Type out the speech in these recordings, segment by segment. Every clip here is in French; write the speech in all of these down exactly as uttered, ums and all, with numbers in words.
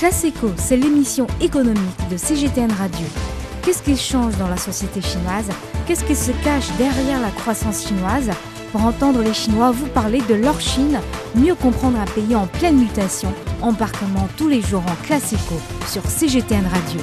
Classico, c'est l'émission économique de C G T N Radio. Qu'est-ce qui change dans la société chinoise? Qu'est-ce qui se cache derrière la croissance chinoise? Pour entendre les Chinois vous parler de leur Chine, mieux comprendre un pays en pleine mutation, embarquement tous les jours en Classico sur C G T N Radio.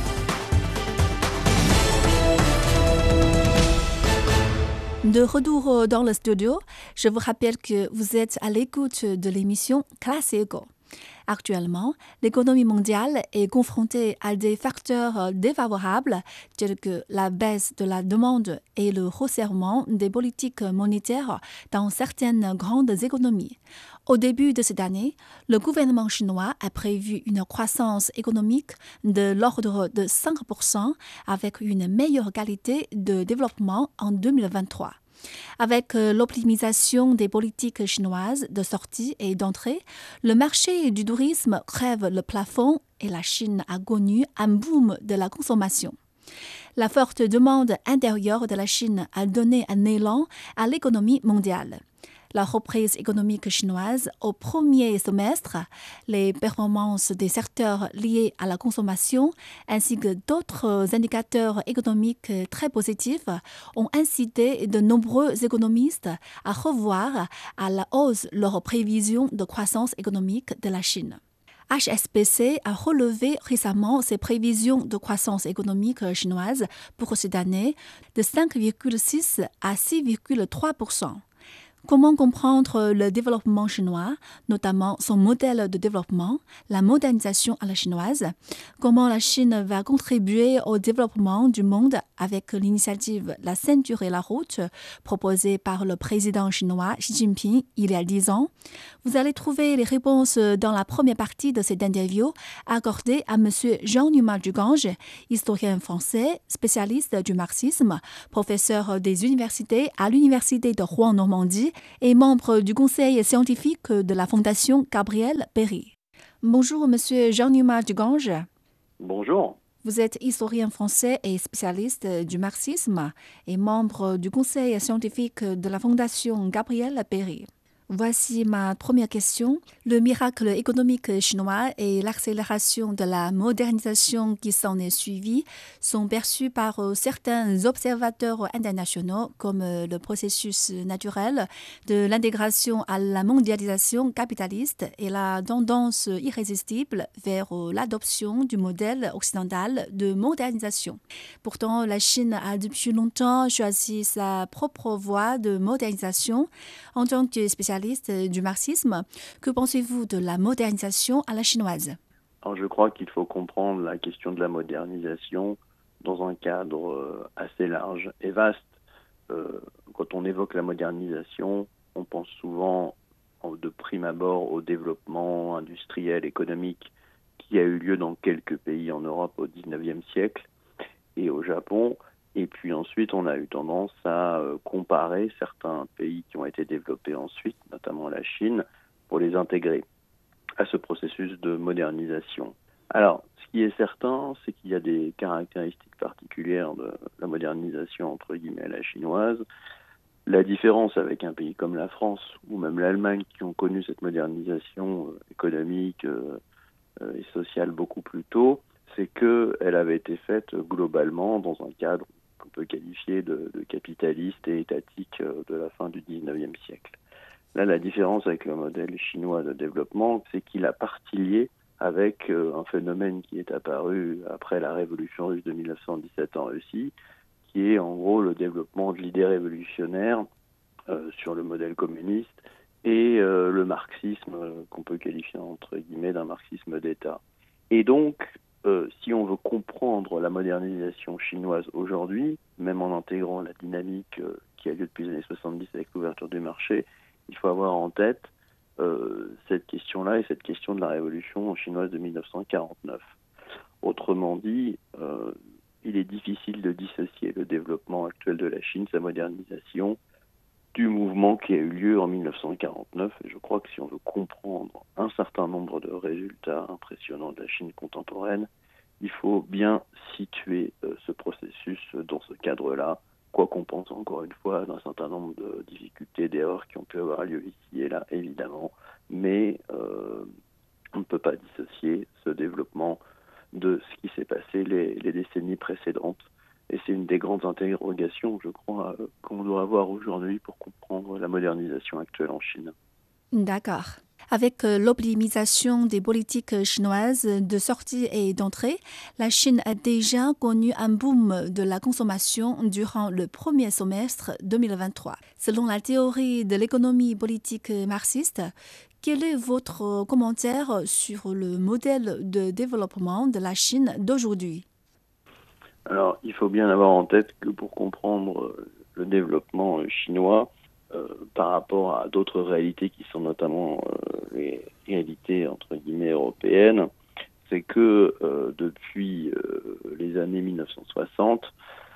De retour dans le studio, je vous rappelle que vous êtes à l'écoute de l'émission Classico. Actuellement, l'économie mondiale est confrontée à des facteurs défavorables tels que la baisse de la demande et le resserrement des politiques monétaires dans certaines grandes économies. Au début de cette année, le gouvernement chinois a prévu une croissance économique de l'ordre de cinq pour cent avec une meilleure qualité de développement en deux mille vingt-trois. Avec l'optimisation des politiques chinoises de sortie et d'entrée, le marché du tourisme crève le plafond et la Chine a connu un boom de la consommation. La forte demande intérieure de la Chine a donné un élan à l'économie mondiale. La reprise économique chinoise au premier semestre, les performances des secteurs liés à la consommation ainsi que d'autres indicateurs économiques très positifs ont incité de nombreux économistes à revoir à la hausse leurs prévisions de croissance économique de la Chine. H S B C a relevé récemment ses prévisions de croissance économique chinoise pour cette année de cinq virgule six à six virgule trois pour cent. Comment comprendre le développement chinois, notamment son modèle de développement, la modernisation à la chinoise? Comment la Chine va contribuer au développement du monde avec l'initiative La ceinture et la route proposée par le président chinois Xi Jinping il y a dix ans? Vous allez trouver les réponses dans la première partie de cette interview accordée à M. Jean-Numa Dugange, historien français, spécialiste du marxisme, professeur des universités à l'Université de Rouen-Normandie et membre du conseil scientifique de la Fondation Gabriel Péri. Bonjour, Monsieur Jean-Numa Dugange. Bonjour. Vous êtes historien français et spécialiste du marxisme et membre du conseil scientifique de la Fondation Gabriel Péri. Voici ma première question. Le miracle économique chinois et l'accélération de la modernisation qui s'en est suivie sont perçus par certains observateurs internationaux comme le processus naturel de l'intégration à la mondialisation capitaliste et la tendance irrésistible vers l'adoption du modèle occidental de modernisation. Pourtant, la Chine a depuis longtemps choisi sa propre voie de modernisation. En tant que spécialiste du marxisme, que pensez-vous de la modernisation à la chinoise? Alors, je crois qu'il faut comprendre la question de la modernisation dans un cadre assez large et vaste. Euh, quand on évoque la modernisation, on pense souvent de prime abord au développement industriel, économique qui a eu lieu dans quelques pays en Europe au dix-neuvième siècle et au Japon. Et puis ensuite, on a eu tendance à euh, comparer certains pays qui ont été développés ensuite, notamment la Chine, pour les intégrer à ce processus de modernisation. Alors, ce qui est certain, c'est qu'il y a des caractéristiques particulières de la modernisation, entre guillemets, à la chinoise. La différence avec un pays comme la France ou même l'Allemagne, qui ont connu cette modernisation euh, économique euh, euh, et sociale beaucoup plus tôt, c'est qu'elle avait été faite globalement dans un cadre qu'on peut qualifier de, de capitaliste et étatique de la fin du dix-neuvième siècle. Là, la différence avec le modèle chinois de développement, c'est qu'il a partie liée avec un phénomène qui est apparu après la révolution russe de mille neuf cent dix-sept en Russie, qui est en gros le développement de l'idée révolutionnaire euh, sur le modèle communiste et euh, le marxisme euh, qu'on peut qualifier entre guillemets d'un marxisme d'État. Et donc, Euh, si on veut comprendre la modernisation chinoise aujourd'hui, même en intégrant la dynamique euh, qui a lieu depuis les années soixante-dix avec l'ouverture du marché, il faut avoir en tête euh, cette question-là et cette question de la révolution chinoise de mille neuf cent quarante-neuf. Autrement dit, euh, il est difficile de dissocier le développement actuel de la Chine, sa modernisation, du mouvement qui a eu lieu en mille neuf cent quarante-neuf. Et je crois que si on veut comprendre un certain nombre de résultats impressionnants de la Chine contemporaine, il faut bien situer euh, ce processus dans ce cadre-là, quoi qu'on pense encore une fois d'un certain nombre de difficultés, d'erreurs qui ont pu avoir lieu ici et là, évidemment. Mais euh, On ne peut pas dissocier ce développement de ce qui s'est passé les, les décennies précédentes. Et c'est une des grandes interrogations, je crois, qu'on doit avoir aujourd'hui pour comprendre la modernisation actuelle en Chine. D'accord. Avec l'optimisation des politiques chinoises de sortie et d'entrée, la Chine a déjà connu un boom de la consommation durant le premier semestre deux mille vingt-trois. Selon la théorie de l'économie politique marxiste, quel est votre commentaire sur le modèle de développement de la Chine d'aujourd'hui? Alors, il faut bien avoir en tête que pour comprendre le développement chinois, euh, par rapport à d'autres réalités qui sont notamment euh, les réalités entre guillemets européennes, c'est que euh, depuis euh, les années mille neuf cent soixante,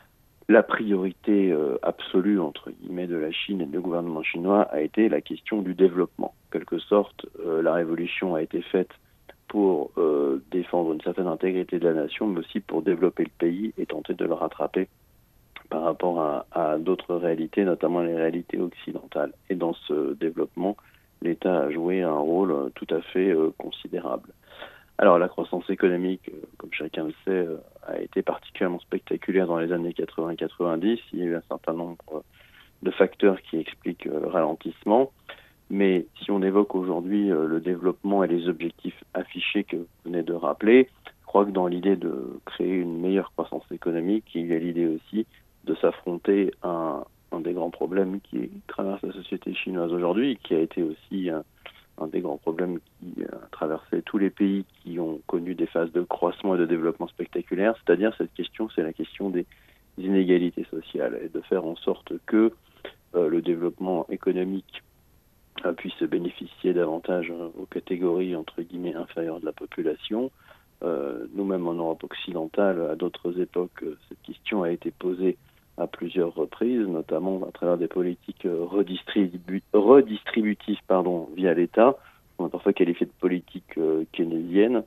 la priorité euh, absolue entre guillemets de la Chine et du gouvernement chinois a été la question du développement. En quelque sorte, euh, la révolution a été faite pour euh, défendre une certaine intégrité de la nation, mais aussi pour développer le pays et tenter de le rattraper par rapport à, à d'autres réalités, notamment les réalités occidentales. Et dans ce développement, l'État a joué un rôle euh, tout à fait euh, considérable. Alors la croissance économique, euh, comme chacun le sait, euh, a été particulièrement spectaculaire dans les années quatre-vingts quatre-vingt-dix. Il y a eu un certain nombre de facteurs qui expliquent euh, le ralentissement. Mais si on évoque aujourd'hui euh, le développement et les objectifs affichés que vous venez de rappeler, je crois que dans l'idée de créer une meilleure croissance économique, il y a l'idée aussi de s'affronter à un, un des grands problèmes qui traverse la société chinoise aujourd'hui, qui a été aussi un, un des grands problèmes qui a traversé tous les pays qui ont connu des phases de croissance et de développement spectaculaires, c'est-à-dire cette question, c'est la question des inégalités sociales, et de faire en sorte que euh, le développement économique puisse bénéficier davantage aux catégories entre guillemets inférieures de la population. Euh, nous-mêmes en Europe occidentale, à d'autres époques, cette question a été posée à plusieurs reprises, notamment à travers des politiques redistribu- redistributives pardon, via l'État. On a parfois qualifié de politique euh, keynésienne.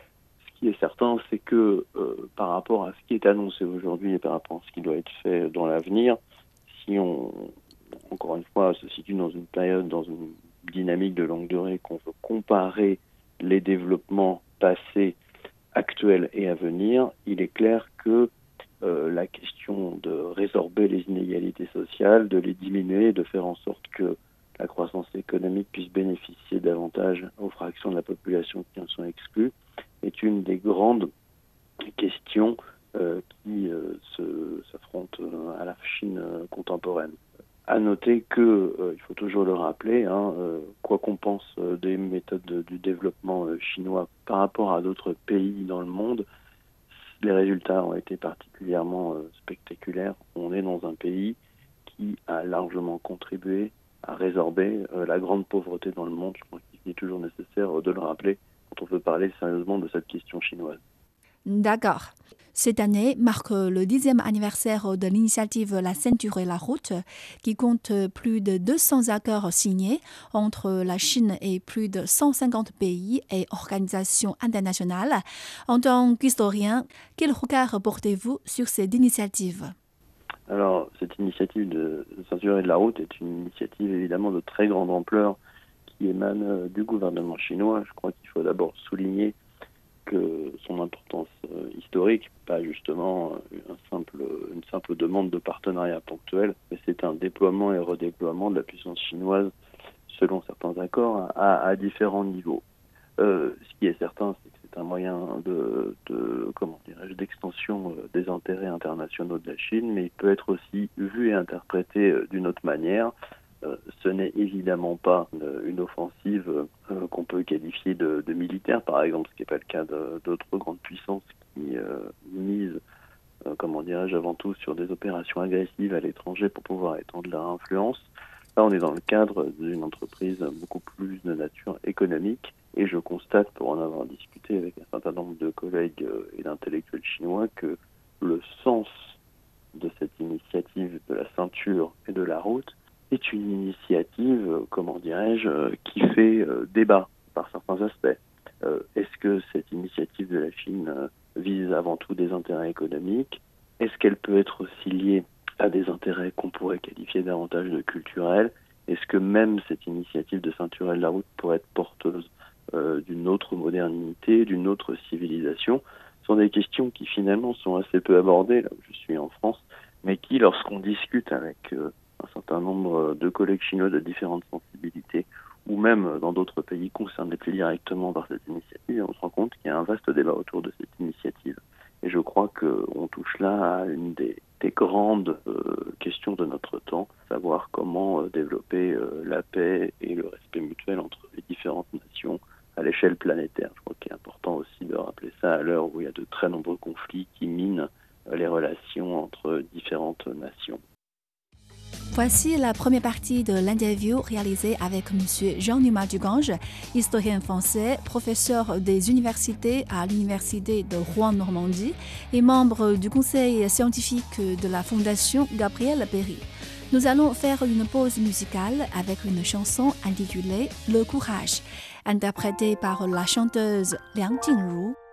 Ce qui est certain, c'est que euh, par rapport à ce qui est annoncé aujourd'hui et par rapport à ce qui doit être fait dans l'avenir, si on encore une fois, se situe dans une période, dans une dynamique de longue durée, qu'on veut comparer les développements passés, actuels et à venir, il est clair que euh, la question de résorber les inégalités sociales, de les diminuer, de faire en sorte que la croissance économique puisse bénéficier davantage aux fractions de la population qui en sont exclues, est une des grandes questions euh, qui euh, se, s'affrontent euh, à la Chine euh, contemporaine. À noter que, euh, il faut toujours le rappeler, hein, euh, quoi qu'on pense euh, des méthodes de, du développement euh, chinois par rapport à d'autres pays dans le monde, les résultats ont été particulièrement euh, spectaculaires. On est dans un pays qui a largement contribué à résorber euh, la grande pauvreté dans le monde. Je crois qu'il est toujours nécessaire euh, de le rappeler quand on veut parler sérieusement de cette question chinoise. D'accord. Cette année marque le dixième anniversaire de l'initiative La ceinture et la route, qui compte plus de deux cents accords signés entre la Chine et plus de cent cinquante pays et organisations internationales. En tant qu'historien, quel regard portez-vous sur cette initiative ? Alors, cette initiative de ceinture et de la route est une initiative évidemment de très grande ampleur qui émane du gouvernement chinois. Je crois qu'il faut d'abord souligner que son importance euh, historique, pas justement un simple, une simple demande de partenariat ponctuel, mais c'est un déploiement et redéploiement de la puissance chinoise selon certains accords à, à différents niveaux. Euh, ce qui est certain, c'est que c'est un moyen de, de comment dirais-je, d'extension des intérêts internationaux de la Chine, mais il peut être aussi vu et interprété d'une autre manière. Euh, ce n'est évidemment pas une, une offensive euh, qu'on peut qualifier de, de militaire, par exemple, ce qui n'est pas le cas de, d'autres grandes puissances qui euh, misent, euh, comment dirais-je, avant tout sur des opérations agressives à l'étranger pour pouvoir étendre leur influence. Là, on est dans le cadre d'une entreprise beaucoup plus de nature économique, et je constate, pour en avoir discuté avec un certain nombre de collègues et d'intellectuels chinois, que le sens de cette initiative de la ceinture et de la route est une initiative, comment dirais-je, qui fait euh, débat par certains aspects. Euh, est-ce que cette initiative de la Chine euh, vise avant tout des intérêts économiques ? Est-ce qu'elle peut être aussi liée à des intérêts qu'on pourrait qualifier davantage de culturels ? Est-ce que même cette initiative de ceinture et de la route pourrait être porteuse euh, d'une autre modernité, d'une autre civilisation. Ce sont des questions qui finalement sont assez peu abordées là où je suis en France, mais qui, lorsqu'on discute avec euh, un certain nombre de collègues chinois de différentes sensibilités, ou même dans d'autres pays concernés plus directement par cette initiative, on se rend compte qu'il y a un vaste débat autour de cette initiative. Et je crois qu'on touche là à une des, des grandes euh, questions de notre temps, savoir comment euh, développer euh, la paix et le respect mutuel entre les différentes nations à l'échelle planétaire. Je crois qu'il est important aussi de rappeler ça à l'heure où il y a de très nombreux conflits qui minent euh, les relations entre différentes nations. Voici la première partie de l'interview réalisée avec M. Jean-Numa Dugange, historien français, professeur des universités à l'Université de Rouen-Normandie et membre du conseil scientifique de la Fondation Gabriel Péri. Nous allons faire une pause musicale avec une chanson intitulée « Le courage », interprétée par la chanteuse Liang Jingru.